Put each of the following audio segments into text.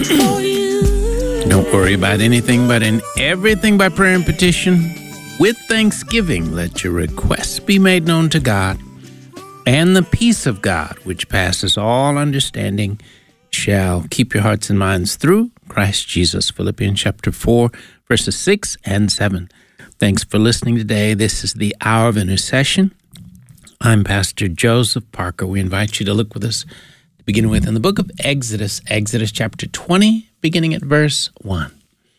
Don't worry about anything, but in everything by prayer and petition, with thanksgiving, let your requests be made known to God. And the peace of God, which passes all understanding, shall keep your hearts and minds through Christ Jesus. Philippians chapter 4, verses 6 and 7. Thanks for listening today. This is the Hour of Intercession. I'm Pastor Joseph Parker. We invite you to look with us to begin with in the book of Exodus chapter 20, beginning at verse 1.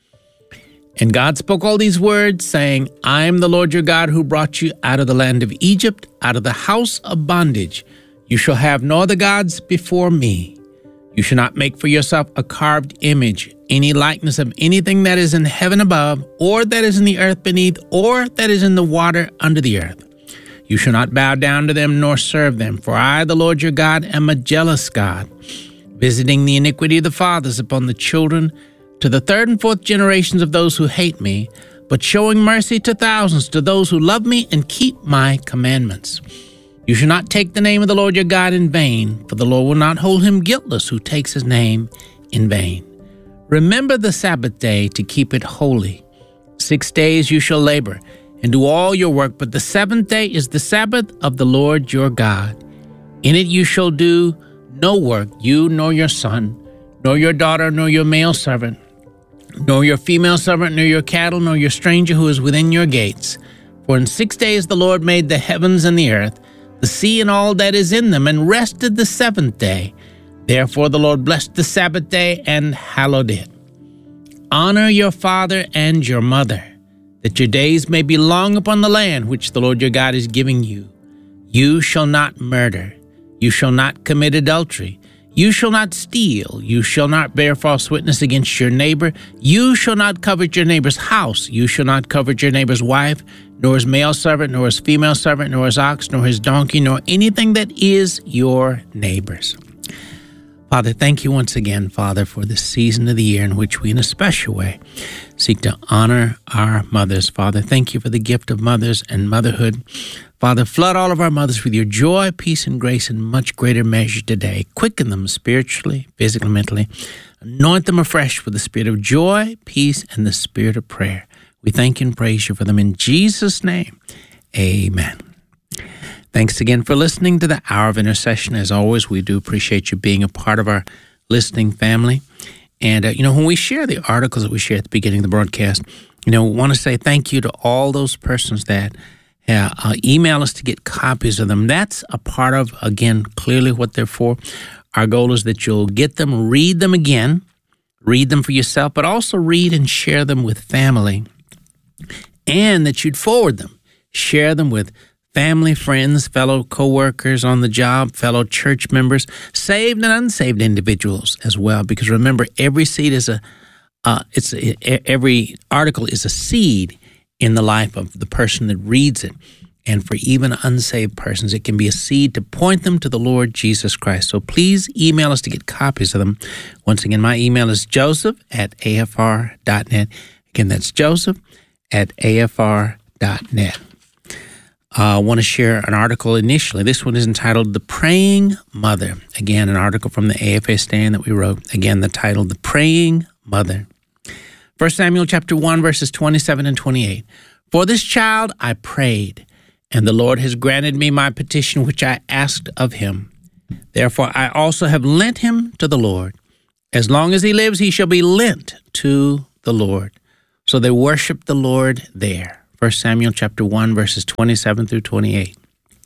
And God spoke all these words, saying, I am the Lord your God who brought you out of the land of Egypt, out of the house of bondage. You shall have no other gods before me. You shall not make for yourself a carved image, any likeness of anything that is in heaven above, or that is in the earth beneath, or that is in the water under the earth. You shall not bow down to them nor serve them, for I, the Lord your God, am a jealous God, visiting the iniquity of the fathers upon the children, to the third and fourth generations of those who hate me, but showing mercy to thousands, to those who love me and keep my commandments. You shall not take the name of the Lord your God in vain, for the Lord will not hold him guiltless who takes his name in vain. Remember the Sabbath day to keep it holy. 6 days you shall labor and do all your work, but the seventh day is the Sabbath of the Lord your God. In it you shall do no work, you nor your son, nor your daughter, nor your male servant, nor your female servant, nor your cattle, nor your stranger who is within your gates. For in 6 days the Lord made the heavens and the earth, the sea and all that is in them, and rested the seventh day. Therefore the Lord blessed the Sabbath day and hallowed it. Honor your father and your mother, that your days may be long upon the land which the Lord your God is giving you. You shall not murder. You shall not commit adultery. You shall not steal. You shall not bear false witness against your neighbor. You shall not covet your neighbor's house. You shall not covet your neighbor's wife, nor his male servant, nor his female servant, nor his ox, nor his donkey, nor anything that is your neighbor's. Father, thank you once again, Father, for this season of the year in which we, in a special way, seek to honor our mothers. Father, thank you for the gift of mothers and motherhood. Father, flood all of our mothers with your joy, peace, and grace in much greater measure today. Quicken them spiritually, physically, mentally. Anoint them afresh with the spirit of joy, peace, and the spirit of prayer. We thank you and praise you for them in Jesus' name. Amen. Thanks again for listening to the Hour of Intercession. As always, we do appreciate you being a part of our listening family. And, when we share the articles that we share at the beginning of the broadcast, we want to say thank you to all those persons that email us to get copies of them. That's a part of, again, clearly what they're for. Our goal is that you'll get them, read them again, read them for yourself, but also read and share them with family, and that you'd forward them, share them with family, friends, fellow co-workers on the job, fellow church members, saved and unsaved individuals as well. Because remember, every seed is every article is a seed in the life of the person that reads it. And for even unsaved persons, it can be a seed to point them to the Lord Jesus Christ. So please email us to get copies of them. Once again, my email is joseph@afr.net. Again, that's joseph@afr.net. I want to share an article initially. This one is entitled The Praying Mother. Again, an article from the AFA stand that we wrote. Again, the title, The Praying Mother. 1 Samuel chapter 1, verses 27 and 28. For this child I prayed, and the Lord has granted me my petition which I asked of him. Therefore I also have lent him to the Lord. As long as he lives, he shall be lent to the Lord. So they worship the Lord there. 1 Samuel chapter 1, verses 27 through 28.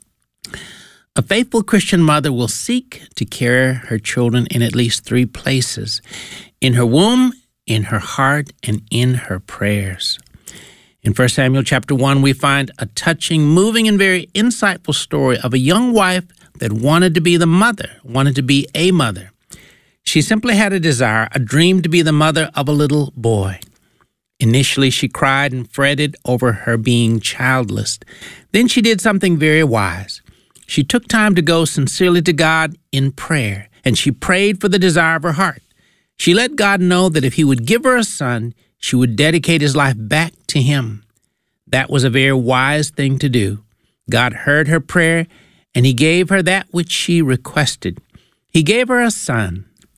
A faithful Christian mother will seek to care her children in at least three places: in her womb, in her heart, and in her prayers. In 1 Samuel chapter 1, we find a touching, moving, and very insightful story of a young wife that wanted to be a mother. She simply had a desire, a dream to be the mother of a little boy. Initially, she cried and fretted over her being childless. Then she did something very wise. She took time to go sincerely to God in prayer, and she prayed for the desire of her heart. She let God know that if he would give her a son, she would dedicate his life back to him. That was a very wise thing to do. God heard her prayer, and he gave her that which she requested. He gave her a son.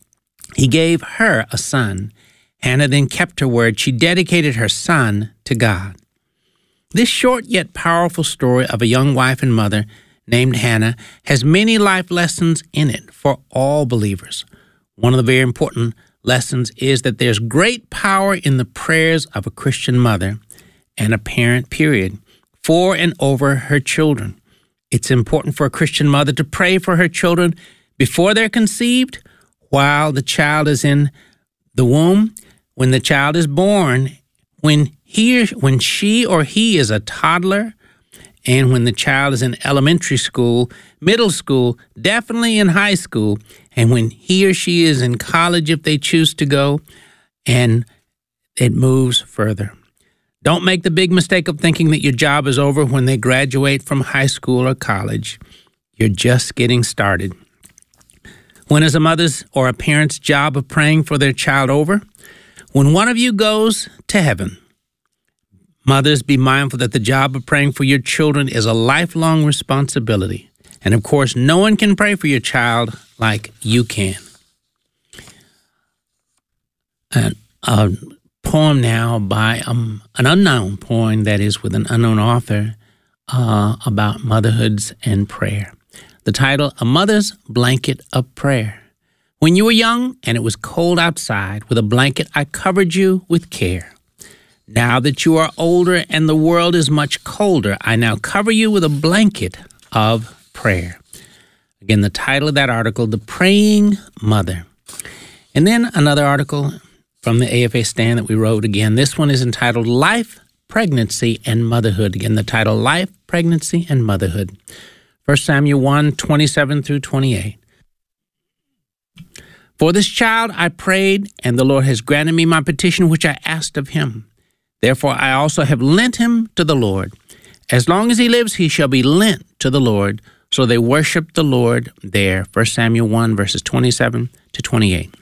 He gave her a son. Hannah then kept her word. She dedicated her son to God. This short yet powerful story of a young wife and mother named Hannah has many life lessons in it for all believers. One of the very important lessons is that there's great power in the prayers of a Christian mother and a parent, period, for and over her children. It's important for a Christian mother to pray for her children before they're conceived, while the child is in the womb, when the child is born, when she or he is a toddler, and when the child is in elementary school, middle school, definitely in high school, and when he or she is in college if they choose to go, and it moves further. Don't make the big mistake of thinking that your job is over when they graduate from high school or college. You're just getting started. When is a mother's or a parent's job of praying for their child over? When one of you goes to heaven. Mothers, be mindful that the job of praying for your children is a lifelong responsibility. And of course, no one can pray for your child like you can. A poem now by an unknown poem, that is, with an unknown author, about motherhoods and prayer. The title, A Mother's Blanket of Prayer. When you were young and it was cold outside, with a blanket I covered you with care. Now that you are older and the world is much colder, I now cover you with a blanket of prayer. Again, the title of that article, The Praying Mother. And then another article from the AFA stand that we wrote again. This one is entitled Life, Pregnancy, and Motherhood. Again, the title, Life, Pregnancy, and Motherhood. 1 Samuel 1, 27 through 28. For this child I prayed, and the Lord has granted me my petition which I asked of him. Therefore I also have lent him to the Lord. As long as he lives, he shall be lent to the Lord. So they worshiped the Lord there. 1 Samuel 1, verses 27 to 28.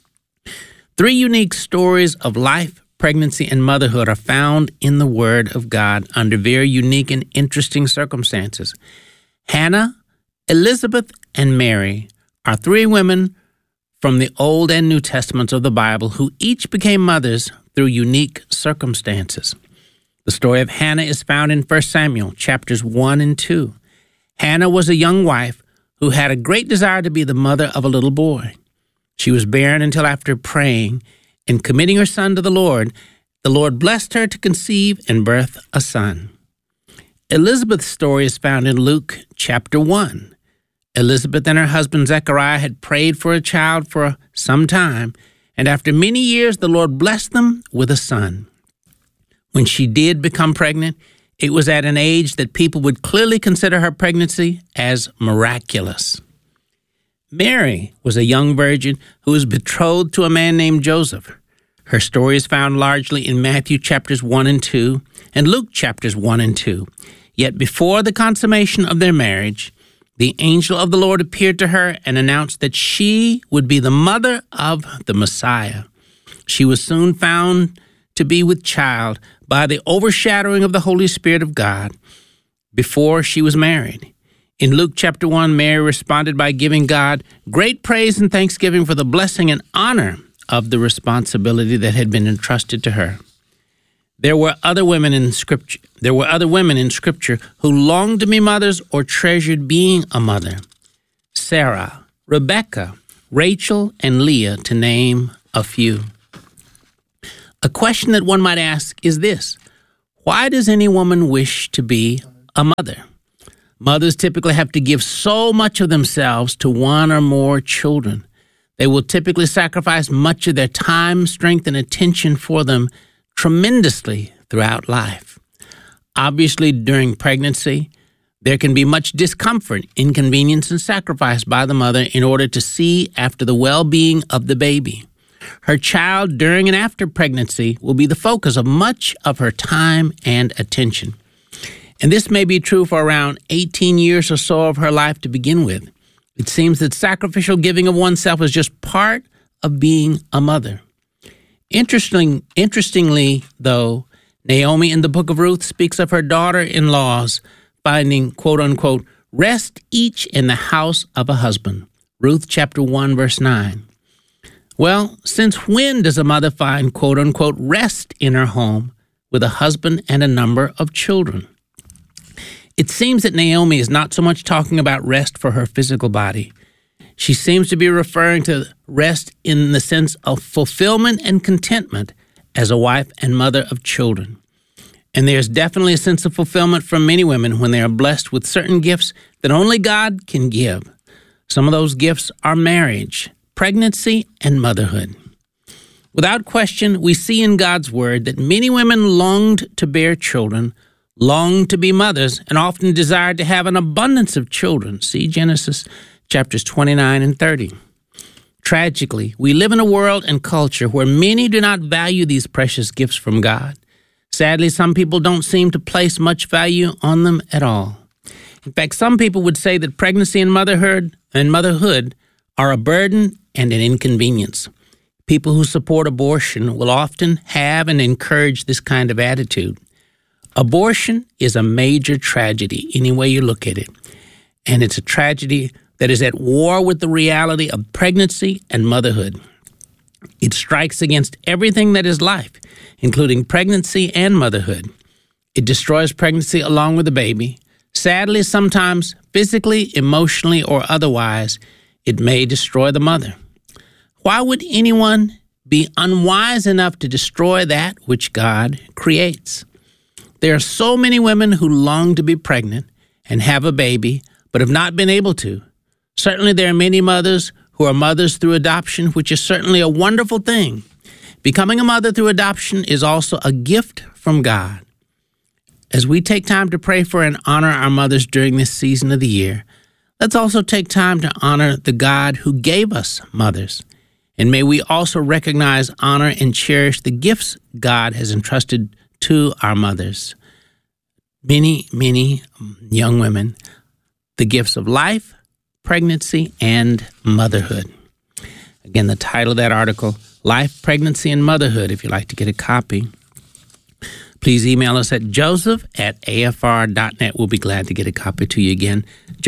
3 unique stories of life, pregnancy, and motherhood are found in the Word of God under very unique and interesting circumstances. Hannah, Elizabeth, and Mary are 3 women from the Old and New Testaments of the Bible who each became mothers through unique circumstances. The story of Hannah is found in 1 Samuel chapters 1 and 2. Hannah was a young wife who had a great desire to be the mother of a little boy. She was barren until after praying and committing her son to the Lord blessed her to conceive and birth a son. Elizabeth's story is found in Luke chapter 1. Elizabeth and her husband Zechariah had prayed for a child for some time, and after many years the Lord blessed them with a son. When she did become pregnant, it was at an age that people would clearly consider her pregnancy as miraculous. Mary was a young virgin who was betrothed to a man named Joseph. Her story is found largely in Matthew chapters 1 and 2 and Luke chapters 1 and 2. Yet before the consummation of their marriage, the angel of the Lord appeared to her and announced that she would be the mother of the Messiah. She was soon found to be with child by the overshadowing of the Holy Spirit of God before she was married. In Luke chapter 1, Mary responded by giving God great praise and thanksgiving for the blessing and honor of the responsibility that had been entrusted to her. There were other women in Scripture who longed to be mothers or treasured being a mother. Sarah, Rebecca, Rachel, and Leah, to name a few. A question that one might ask is this: why does any woman wish to be a mother? Mothers typically have to give so much of themselves to one or more children. They will typically sacrifice much of their time, strength, and attention for them tremendously throughout life. Obviously, during pregnancy, there can be much discomfort, inconvenience, and sacrifice by the mother in order to see after the well-being of the baby. Her child during and after pregnancy will be the focus of much of her time and attention. And this may be true for around 18 years or so of her life to begin with. It seems that sacrificial giving of oneself is just part of being a mother. Interestingly, though, Naomi in the book of Ruth speaks of her daughter-in-laws finding, quote-unquote, rest each in the house of a husband. Ruth chapter 1, verse 9. Well, since when does a mother find quote-unquote rest in her home with a husband and a number of children? It seems that Naomi is not so much talking about rest for her physical body. She seems to be referring to rest in the sense of fulfillment and contentment as a wife and mother of children. And there's definitely a sense of fulfillment for many women when they are blessed with certain gifts that only God can give. Some of those gifts are marriage, pregnancy, and motherhood. Without question, we see in God's word that many women longed to bear children, longed to be mothers, and often desired to have an abundance of children. See Genesis chapters 29 and 30. Tragically, we live in a world and culture where many do not value these precious gifts from God. Sadly, some people don't seem to place much value on them at all. In fact, some people would say that pregnancy and motherhood are a burden and an inconvenience. People who support abortion will often have and encourage this kind of attitude. Abortion is a major tragedy any way you look at it, and it's a tragedy that is at war with the reality of pregnancy and motherhood. It strikes against everything that is life, including pregnancy and motherhood. It destroys pregnancy along with the baby. Sadly, sometimes physically, emotionally, or otherwise, it may destroy the mother. Why would anyone be unwise enough to destroy that which God creates? There are so many women who long to be pregnant and have a baby, but have not been able to. Certainly, there are many mothers who are mothers through adoption, which is certainly a wonderful thing. Becoming a mother through adoption is also a gift from God. As we take time to pray for and honor our mothers during this season of the year, let's also take time to honor the God who gave us mothers. And may we also recognize, honor, and cherish the gifts God has entrusted to our mothers. Many, many young women, the gifts of life, pregnancy, and motherhood. Again, the title of that article, Life, Pregnancy, and Motherhood. If you'd like to get a copy, please email us at joseph@afr.net. We'll be glad to get a copy to you again,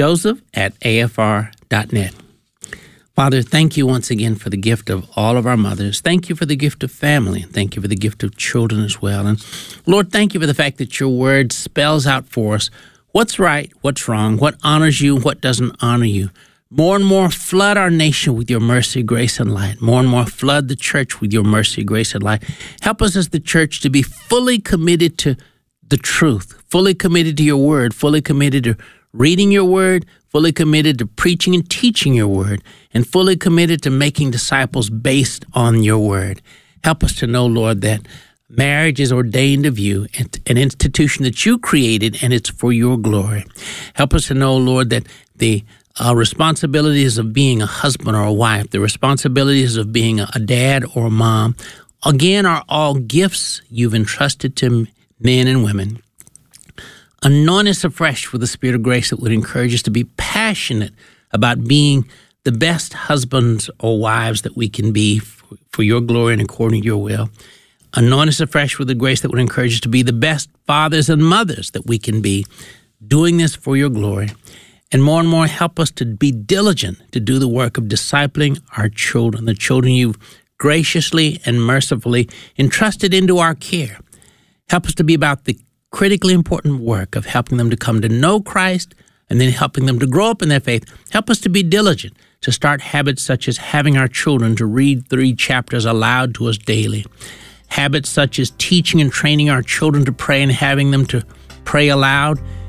joseph@afr.net. Father, thank you once again for the gift of all of our mothers. Thank you for the gift of family. Thank you for the gift of children as well. And Lord, thank you for the fact that your word spells out for us what's right, what's wrong, what honors you, what doesn't honor you. More and more, flood our nation with your mercy, grace, and light. More and more, flood the church with your mercy, grace, and light. Help us as the church to be fully committed to the truth, fully committed to your word, fully committed to reading your word, fully committed to preaching and teaching your word, and fully committed to making disciples based on your word. Help us to know, Lord, that marriage is ordained of you, an institution that you created, and it's for your glory. Help us to know, Lord, that the responsibilities of being a husband or a wife, the responsibilities of being a dad or a mom, again, are all gifts you've entrusted to men and women. Anoint us afresh with the Spirit of grace that would encourage us to be passionate about being the best husbands or wives that we can be for your glory and according to your will. Anoint us afresh with the grace that would encourage us to be the best fathers and mothers that we can be, doing this for your glory. And more, help us to be diligent to do the work of discipling our children, the children you've graciously and mercifully entrusted into our care. Help us to be about the critically important work of helping them to come to know Christ and then helping them to grow up in their faith. Help us to be diligent to start habits such as having our children to read 3 chapters aloud to us daily. Habits such as teaching and training our children to pray and having them to pray aloud.